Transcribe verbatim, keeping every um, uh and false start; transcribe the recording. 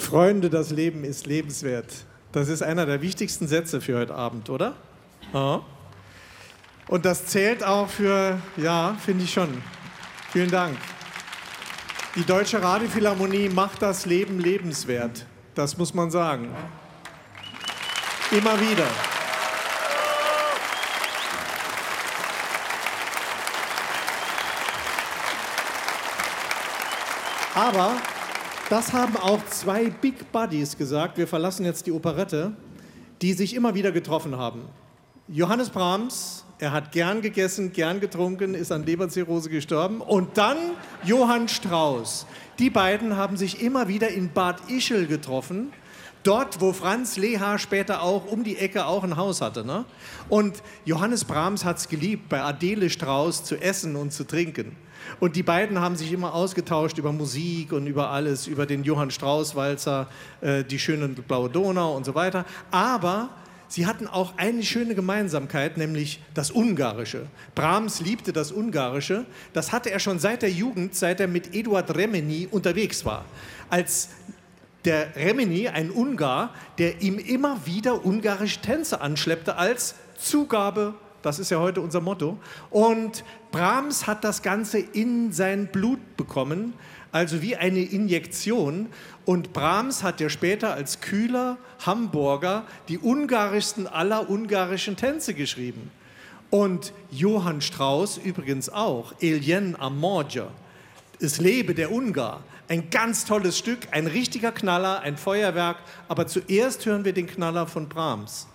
Freunde, das Leben ist lebenswert. Das ist einer der wichtigsten Sätze für heute Abend, oder? Ja. Und das zählt auch für, ja, finde ich schon. Vielen Dank. Die Deutsche Radiophilharmonie macht das Leben lebenswert. Das muss man sagen. Immer wieder. Aber das haben auch zwei Big Buddies gesagt, wir verlassen jetzt die Operette, die sich immer wieder getroffen haben. Johannes Brahms, er hat gern gegessen, gern getrunken, ist an Leberzirrhose gestorben. Und dann Johann Strauss. Die beiden haben sich immer wieder in Bad Ischl getroffen. Dort, wo Franz Lehár später auch um die Ecke auch ein Haus hatte. Ne? Und Johannes Brahms hat es geliebt, bei Adele Strauss zu essen und zu trinken. Und die beiden haben sich immer ausgetauscht über Musik und über alles, über den Johann Strauss-Walzer, äh, die schöne blaue Donau und so weiter. Aber sie hatten auch eine schöne Gemeinsamkeit, nämlich das Ungarische. Brahms liebte das Ungarische. Das hatte er schon seit der Jugend, seit er mit Eduard Remeni unterwegs war. Als der Remeni, ein Ungar, der ihm immer wieder ungarische Tänze anschleppte als Zugabe. Das ist ja heute unser Motto. Und Brahms hat das Ganze in sein Blut bekommen, also wie eine Injektion. Und Brahms hat ja später als kühler Hamburger die ungarischsten aller ungarischen Tänze geschrieben. Und Johann Strauss übrigens auch, Éljen a Magyar, Es lebe der Ungar. Ein ganz tolles Stück, ein richtiger Knaller, ein Feuerwerk. Aber zuerst hören wir den Knaller von Brahms.